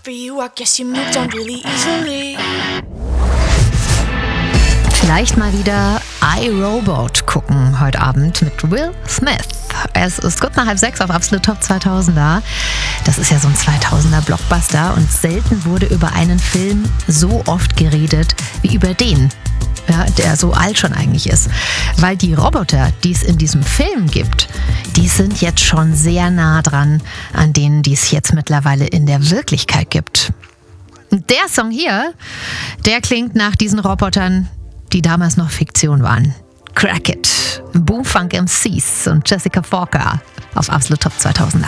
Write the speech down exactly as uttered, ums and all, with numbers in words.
for you, I guess you moved on really easily. Vielleicht mal wieder iRobot gucken heute Abend mit Will Smith. Es ist kurz nach halb sechs auf Absolut Top zweitausender. Das ist ja so ein zweitausender Blockbuster und selten wurde über einen Film so oft geredet wie über den, ja, der so alt schon eigentlich ist. Weil die Roboter, die es in diesem Film gibt, die sind jetzt schon sehr nah dran an denen, die es jetzt mittlerweile in der Wirklichkeit gibt. Der Song hier, der klingt nach diesen Robotern, die damals noch Fiktion waren. Crack It, Boomfunk M Cs und Jessica Forker auf Absolut Top zweitausender.